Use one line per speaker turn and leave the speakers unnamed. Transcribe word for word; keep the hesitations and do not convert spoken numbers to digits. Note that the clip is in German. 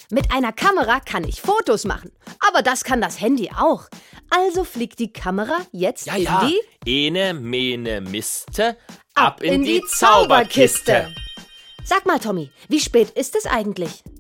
Mit einer Kamera kann ich Fotos machen. Aber das kann das Handy auch. Also fliegt die Kamera jetzt
Ja,
in
ja.
die...
Ene, mene, miste. Ab in die Zauberkiste.
Sag mal, Tommy, wie spät ist es eigentlich?